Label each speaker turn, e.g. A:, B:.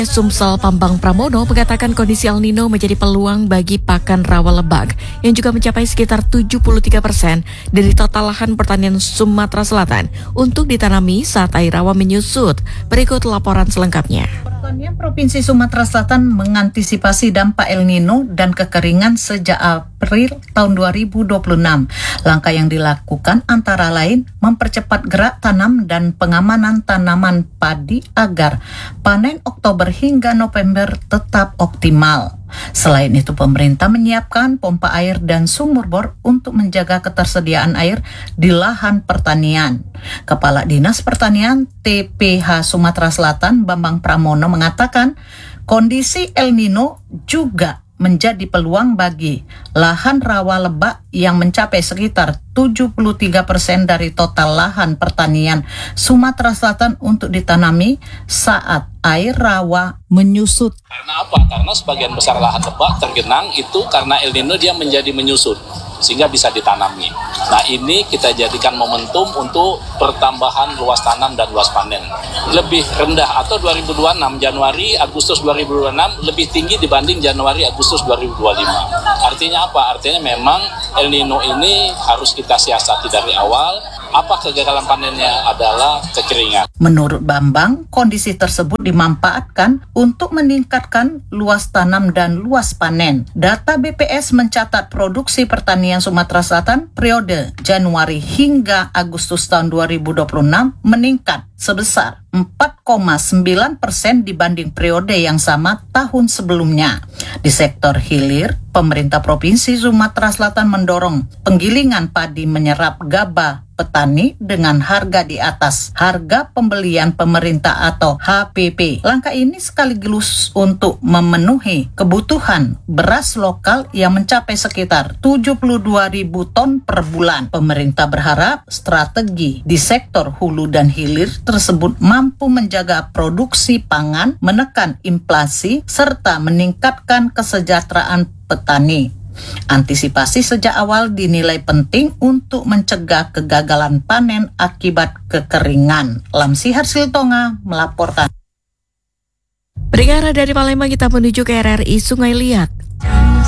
A: Sumsel Pambang Pramono mengatakan kondisi El Nino menjadi peluang bagi pakan rawa lebak yang juga mencapai sekitar 73% dari total lahan pertanian Sumatera Selatan untuk ditanami saat air rawa menyusut. Berikut laporan selengkapnya.
B: Pertanian Provinsi Sumatera Selatan mengantisipasi dampak El Nino dan kekeringan sejak April tahun 2026. Langkah yang dilakukan antara lain mempercepat gerak tanam dan pengamanan tanaman padi agar panen Oktober hingga November tetap optimal. Selain itu, pemerintah menyiapkan pompa air dan sumur bor untuk menjaga ketersediaan air di lahan pertanian. Kepala Dinas Pertanian TPH Sumatera Selatan Bambang Pramono mengatakan kondisi El Nino juga menjadi peluang bagi lahan rawa lebak yang mencapai sekitar 73% dari total lahan pertanian Sumatera Selatan untuk ditanami saat air rawa menyusut.
C: Karena apa? Karena sebagian besar lahan lebak tergenang itu karena El Nino dia menjadi menyusut sehingga bisa ditanami. Nah, ini kita jadikan momentum untuk pertambahan luas tanam dan luas panen. Lebih rendah atau 2026 Januari Agustus 2026 lebih tinggi dibanding Januari Agustus 2025. Artinya apa? Artinya memang El Nino ini harus kita siasati dari awal. Apa kegagalan panennya adalah kekeringan.
B: Menurut Bambang, kondisi tersebut dimanfaatkan untuk meningkatkan luas tanam dan luas panen. Data BPS mencatat produksi pertanian Sumatera Selatan periode Januari hingga Agustus tahun 2026 meningkat sebesar 4,9% dibanding periode yang sama tahun sebelumnya. Di sektor hilir, pemerintah Provinsi Sumatera Selatan mendorong penggilingan padi menyerap gabah petani dengan harga di atas harga pembelian pemerintah atau HPP. Langkah ini sekaligus untuk memenuhi kebutuhan beras lokal yang mencapai sekitar 72.000 ton per bulan. Pemerintah berharap strategi di sektor hulu dan hilir tersebut mampu menjaga produksi pangan, menekan inflasi, serta meningkatkan kesejahteraan petani. Antisipasi sejak awal dinilai penting untuk mencegah kegagalan panen akibat kekeringan. Lamsihar Siltonga melaporkan.
A: Berikut dari Palembang kita menuju ke RRI Sungai Liat.